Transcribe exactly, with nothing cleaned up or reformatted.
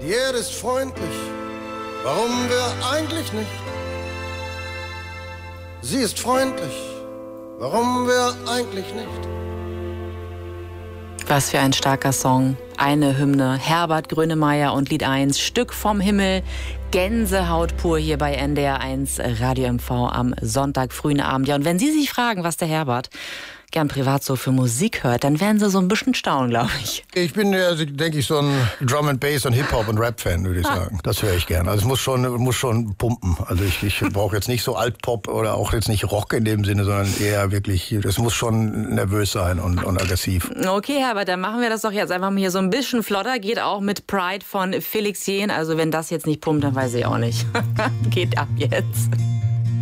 Die Erde ist freundlich, warum wir eigentlich nicht? Sie ist freundlich, warum wir eigentlich nicht? Was für ein starker Song. Eine Hymne. Herbert Grönemeyer und Lied eins, Stück vom Himmel. Gänsehaut pur hier bei N D R eins Radio M V am Sonntag frühen Abend. Ja, und wenn Sie sich fragen, was der Herbert gern privat so für Musik hört, dann werden Sie so ein bisschen staunen, glaube ich. Ich bin ja, denke ich, so ein Drum and Bass und Hip-Hop und Rap-Fan, würde ich ah. sagen. Das höre ich gern. Also es muss schon, muss schon pumpen. Also ich, ich brauche jetzt nicht so Alt-Pop oder auch jetzt nicht Rock in dem Sinne, sondern eher wirklich, es muss schon nervös sein und, und aggressiv. Okay, Herbert, dann machen wir das doch jetzt einfach mal hier so ein bisschen flotter. Geht auch mit Pride von Felix Jähn. Also wenn das jetzt nicht pumpt, dann weiß ich auch nicht. Geht ab jetzt.